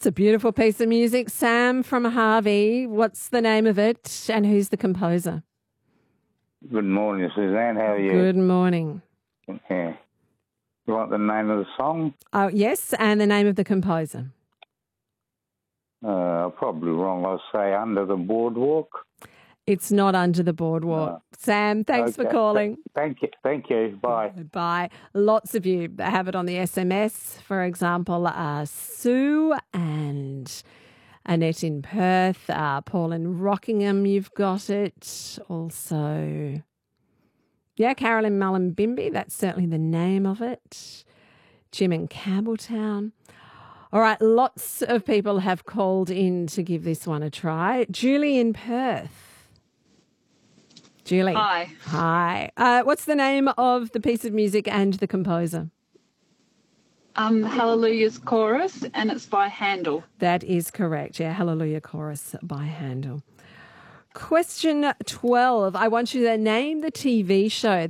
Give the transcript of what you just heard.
That's a beautiful piece of music. Sam from Harvey, what's the name of it and who's the composer? Good morning, Suzanne. How are you? Good morning. Yeah. You want the name of the song? Oh, yes, and the name of the composer. Probably wrong. I'll say Under the Boardwalk. It's not Under the Boardwalk. No. Sam, thanks for calling. Thank you. Thank you. Bye. Bye. Lots of you have it on the SMS. For example, Sue and Annette in Perth, Paul in Rockingham, you've got it. Also, yeah, Carolyn Mullumbimby, that's certainly the name of it. Jim in Campbelltown. All right, lots of people have called in to give this one a try. Julie in Perth. Julie. Hi. Hi. What's the name of the piece of music and the composer? Hallelujah's Chorus, and it's by Handel. That is correct. Yeah, Hallelujah Chorus by Handel. Question 12. I want you to name the TV show